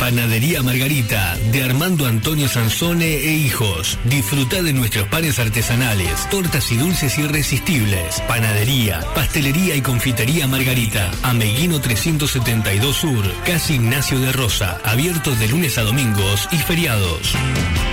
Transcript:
Panadería Margarita, de Armando Antonio Sansone e hijos. Disfruta de nuestros panes artesanales, tortas y dulces irresistibles. Panadería, pastelería y confitería Margarita. Ameguino 372 Sur, Casi Ignacio de Rosa. Abiertos de lunes a domingos y feriados.